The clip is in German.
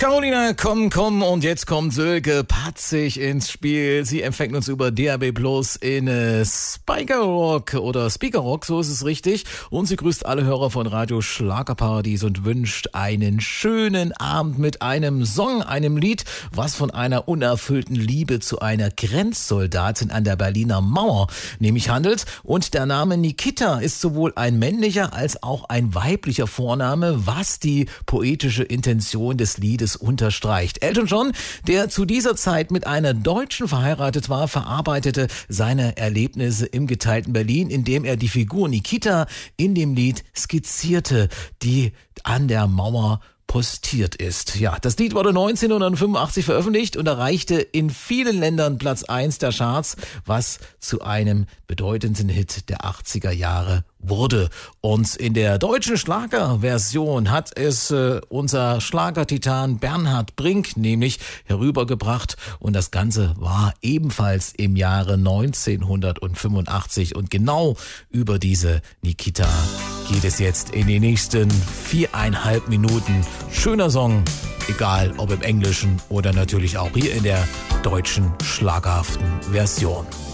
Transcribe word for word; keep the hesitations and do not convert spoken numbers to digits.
Carolina, komm, komm und jetzt kommt Sölke patzig ins Spiel. Sie empfängt uns über D A B Plus in äh, Spiker Rock oder Speaker Rock, so ist es richtig. Und sie grüßt alle Hörer von Radio Schlagerparadies und wünscht einen schönen Abend mit einem Song, einem Lied, was von einer unerfüllten Liebe zu einer Grenzsoldatin an der Berliner Mauer nämlich handelt. Und der Name Nikita ist sowohl ein männlicher als auch ein weiblicher Vorname, was die poetische Intention des Liedes unterstreicht. Elton John, der zu dieser Zeit mit einer Deutschen verheiratet war, verarbeitete seine Erlebnisse im geteilten Berlin, indem er die Figur Nikita in dem Lied skizzierte, die an der Mauer postiert ist. Ja, das Lied wurde neunzehnhundertfünfundachtzig veröffentlicht und erreichte in vielen Ländern Platz eins der Charts, was zu einem bedeutenden Hit der achtziger Jahre wurde. Und in der deutschen Schlagerversion hat es äh, unser Schlagertitan Bernhard Brink nämlich herübergebracht und das Ganze war ebenfalls im Jahre neunzehnhundertfünfundachtzig und genau über diese Nikita geht es jetzt in den nächsten viereinhalb Minuten. Schöner Song, egal ob im Englischen oder natürlich auch hier in der deutschen schlagerhaften Version.